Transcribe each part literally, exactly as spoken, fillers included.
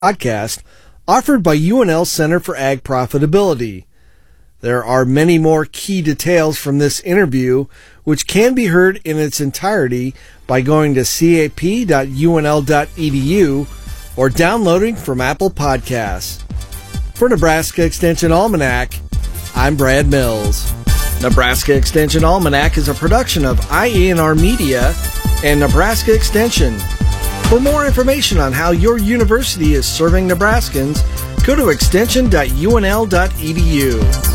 podcast offered by U N L Center for Ag Profitability. There are many more key details from this interview, which can be heard in its entirety by going to c a p dot u n l dot e d u or downloading from Apple Podcasts. For Nebraska Extension Almanac, I'm Brad Mills. Nebraska Extension Almanac is a production of I E N R Media and Nebraska Extension. For more information on how your university is serving Nebraskans, go to extension dot u n l dot e d u.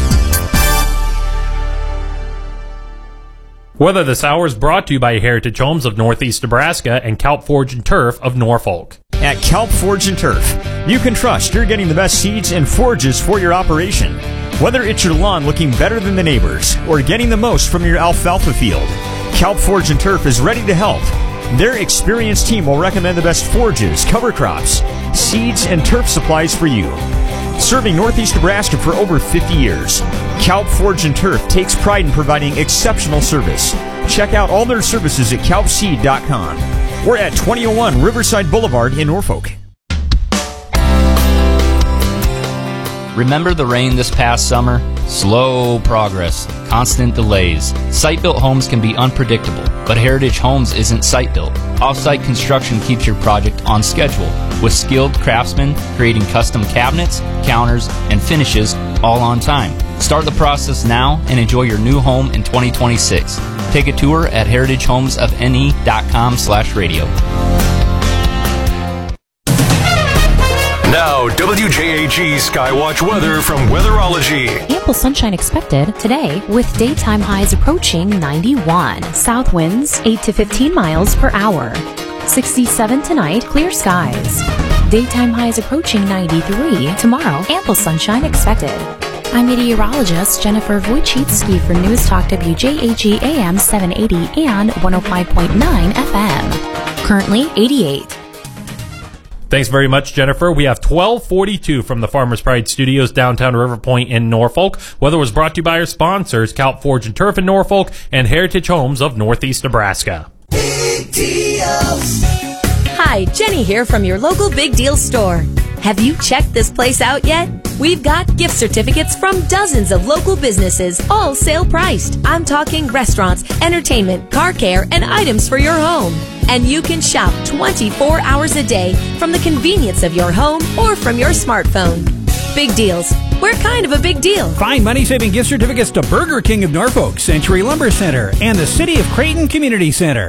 Weather this hour is brought to you by Heritage Homes of Northeast Nebraska and Kalp Forge and Turf of Norfolk. At Kalp Forge and Turf, you can trust you're getting the best seeds and forges for your operation. Whether it's your lawn looking better than the neighbors or getting the most from your alfalfa field, Kalp Forge and Turf is ready to help. Their experienced team will recommend the best forges, cover crops, seeds, and turf supplies for you. Serving Northeast Nebraska for over fifty years, Kalp Forge and Turf takes pride in providing exceptional service. Check out all their services at kalp seed dot com. We're at twenty oh one Riverside Boulevard in Norfolk. Remember the rain this past summer? Slow progress, constant delays. Site-built homes can be unpredictable, but Heritage Homes isn't site-built. Off-site construction keeps your project on schedule, with skilled craftsmen creating custom cabinets, counters, and finishes all on time. Start the process now and enjoy your new home in twenty twenty-six. Take a tour at heritage homes of n e dot com slash radio. Now, W J A G Skywatch weather from Weatherology. Ample sunshine expected today with daytime highs approaching ninety-one. South winds eight to fifteen miles per hour. sixty-seven tonight, clear skies. Daytime highs approaching ninety-three. Tomorrow, ample sunshine expected. I'm meteorologist Jennifer Wojcicki for News Talk W J A G A M seven eighty and one oh five point nine F M. Currently eighty-eight. Thanks very much, Jennifer. We have twelve forty-two from the Farmers Pride Studios, downtown River Point in Norfolk. Weather was brought to you by our sponsors, Kalp Forge and Turf in Norfolk and Heritage Homes of Northeast Nebraska. Big deals. Hi, Jenny here from your local Big Deal store. Have you checked this place out yet? We've got gift certificates from dozens of local businesses, all sale priced. I'm talking restaurants, entertainment, car care, and items for your home. And you can shop twenty-four hours a day from the convenience of your home or from your smartphone. Big deals. We're kind of a big deal. Find money-saving gift certificates to Burger King of Norfolk, Century Lumber Center, and the City of Creighton Community Center.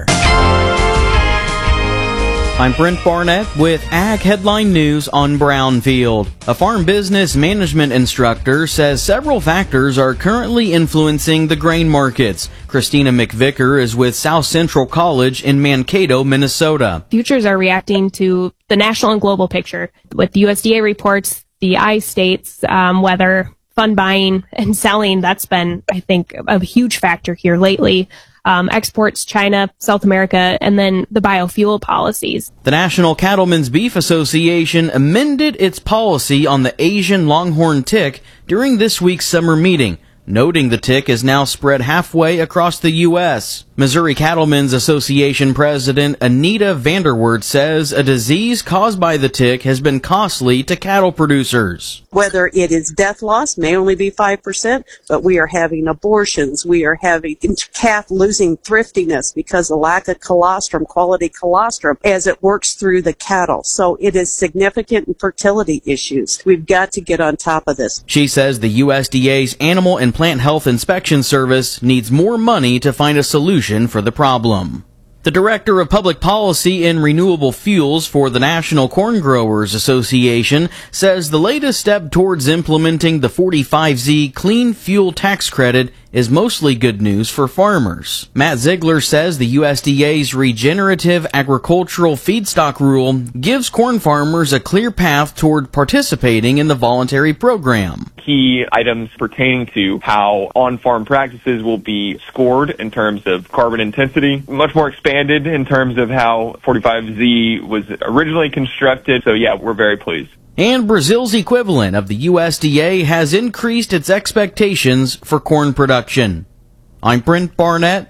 I'm Brent Barnett with Ag Headline News on Brownfield. A farm business management instructor says several factors are currently influencing the grain markets. Christina McVicker is with South Central College in Mankato, Minnesota. Futures are reacting to the national and global picture. With U S D A reports, the I states, um, weather, fund buying, and selling, that's been, I think, a huge factor here lately. Um, exports, China, South America, and then the biofuel policies. The National Cattlemen's Beef Association amended its policy on the Asian longhorn tick during this week's summer meeting, noting the tick is now spread halfway across the U S Missouri Cattlemen's Association President Anita Vanderwert says a disease caused by the tick has been costly to cattle producers. Whether it is death loss may only be five percent, but we are having abortions. We are having calf losing thriftiness because of lack of colostrum, quality colostrum, as it works through the cattle. So it is significant in fertility issues. We've got to get on top of this. She says the U S D A's Animal and Plant Health Inspection Service needs more money to find a solution for the problem. The Director of Public Policy in Renewable Fuels for the National Corn Growers Association says the latest step towards implementing the forty-five Z Clean Fuel Tax Credit is mostly good news for farmers. Matt Ziegler says the U S D A's Regenerative Agricultural Feedstock Rule gives corn farmers a clear path toward participating in the voluntary program. Key items pertaining to how on-farm practices will be scored in terms of carbon intensity, much more expanded in terms of how forty-five Z was originally constructed. So yeah, we're very pleased. And Brazil's equivalent of the U S D A has increased its expectations for corn production. I'm Brent Barnett,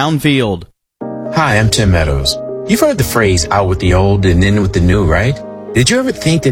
Brownfield. Hi, I'm Tim Meadows. You've heard the phrase out with the old and in with the new, right? Did you ever think that